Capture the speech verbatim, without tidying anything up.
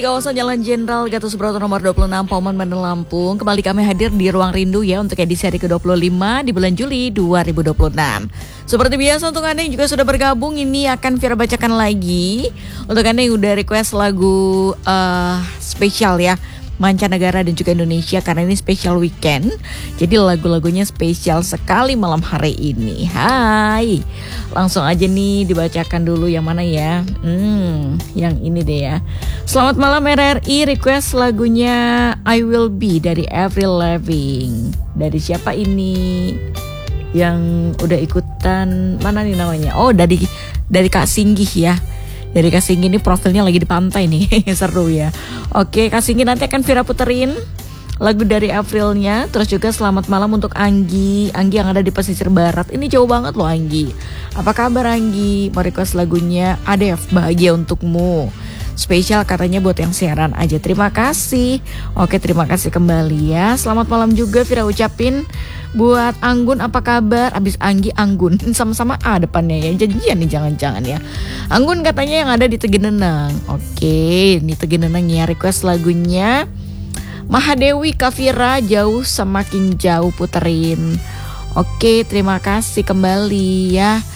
kawasan Jalan Jenderal Gatot Subroto nomor dua puluh enam Pauman, Bandar Lampung. Kembali kami hadir di Ruang Rindu ya untuk edisi hari ke dua puluh lima di bulan Juli dua ribu dua puluh enam. Seperti biasa untuk Anda yang juga sudah bergabung, ini akan Vira bacakan lagi. Untuk Anda yang udah request lagu uh, spesial ya, mancanegara dan juga Indonesia, karena ini special weekend. Jadi lagu-lagunya spesial sekali malam hari ini. Hai, langsung aja nih dibacakan dulu yang mana ya. Hmm, yang ini deh ya. Selamat malam R R I, request lagunya I Will Be dari Avril Lavigne. Dari siapa ini? Yang udah ikutan, mana nih namanya? Oh, dari dari Kak Singgih ya. Dari Kak Singgi ini profilnya lagi di pantai nih. Seru ya. Oke, Kak Singgi nanti akan Vira puterin lagu dari Aprilnya. Terus juga selamat malam untuk Anggi. Anggi yang ada di pesisir barat. Ini jauh banget loh Anggi. Apa kabar Anggi? Mau request lagunya Adef, Bahagia Untukmu. Spesial katanya buat yang siaran aja. Terima kasih. Oke, terima kasih kembali ya. Selamat malam juga Vira ucapin buat Anggun, apa kabar? Abis Anggi, Anggun, sama-sama A depannya ya. Janjian nih jangan-jangan ya. Anggun katanya yang ada di Tegenenang. Oke, ini Tegenenang ya. Request lagunya Mahadewi Kavira, Jauh Semakin Jauh puterin. Oke, terima kasih kembali ya.